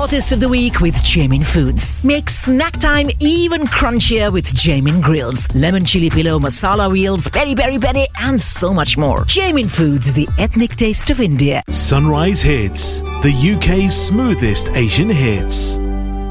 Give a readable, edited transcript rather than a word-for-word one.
taste of the week with Jamin Foods. Make snack time even crunchier with Jamin Grills, lemon chili pillow, masala wheels, peri peri peri, and so much more. Jamin Foods, the ethnic taste of India. Sunrise Hits, the UK's smoothest Asian hits.